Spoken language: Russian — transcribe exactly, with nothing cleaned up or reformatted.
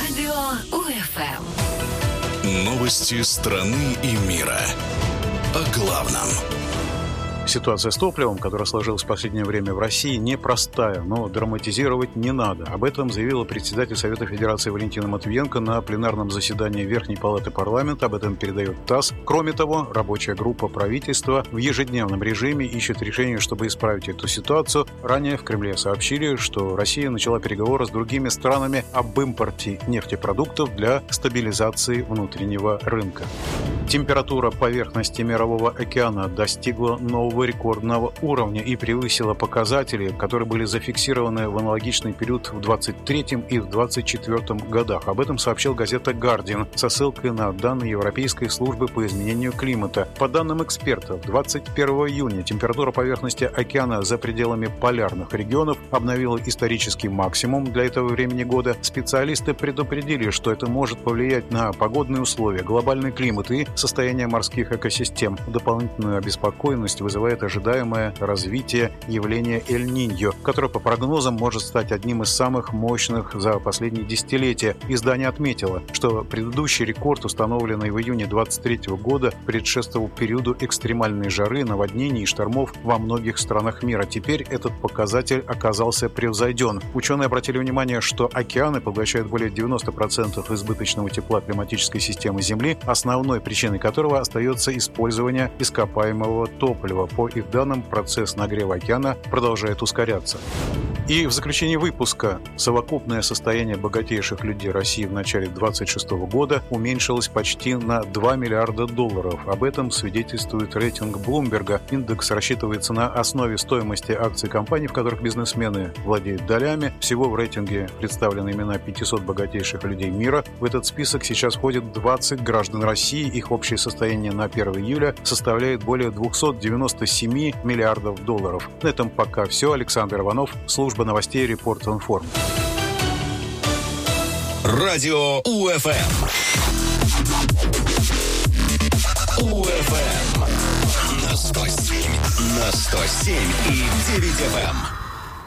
Радио УФМ. Новости страны и мира. О главном. Ситуация с топливом, которая сложилась в последнее время в России, непростая, но драматизировать не надо. Об этом заявила председатель Совета Федерации Валентина Матвиенко на пленарном заседании Верхней Палаты парламента. Об этом передает ТАСС. Кроме того, рабочая группа правительства в ежедневном режиме ищет решение, чтобы исправить эту ситуацию. Ранее в Кремле сообщили, что Россия начала переговоры с другими странами об импорте нефтепродуктов для стабилизации внутреннего рынка. Температура поверхности Мирового океана достигла нового рекордного уровня и превысила показатели, которые были зафиксированы в аналогичный период в двадцать третьем и в двадцать четвёртом годах. Об этом сообщила газета «Гардиан» со ссылкой на данные Европейской службы по изменению климата. По данным экспертов, двадцать первого июня температура поверхности океана за пределами полярных регионов обновила исторический максимум для этого времени года. Специалисты предупредили, что это может повлиять на погодные условия, глобальный климат и состояние морских экосистем. Дополнительную обеспокоенность вызывает ожидаемое развитие явления Эль-Ниньо, которое, по прогнозам, может стать одним из самых мощных за последние десятилетия. Издание отметило, что предыдущий рекорд, установленный в июне двадцать третьего года, предшествовал периоду экстремальной жары, наводнений и штормов во многих странах мира. Теперь этот показатель оказался превзойден. Ученые обратили внимание, что океаны поглощают более девяноста процентов избыточного тепла климатической системы Земли, основной причиной которого остается использование ископаемого топлива. По их данным, процесс нагрева океана продолжает ускоряться. И в заключении выпуска совокупное состояние богатейших людей России в начале двадцать шестого года уменьшилось почти на два миллиарда долларов. Об этом свидетельствует рейтинг Блумберга. Индекс рассчитывается на основе стоимости акций компаний, в которых бизнесмены владеют долями. Всего в рейтинге представлены имена пятисот богатейших людей мира. В этот список сейчас входят двадцать граждан России. Их общее состояние на первое июля составляет более двухсот девяноста семи миллиардов долларов. На этом пока все. Александр Иванов, служба новостей Report Inform. Радио УФМ. УФМ на сто семь, на сто семь и девять эф эм.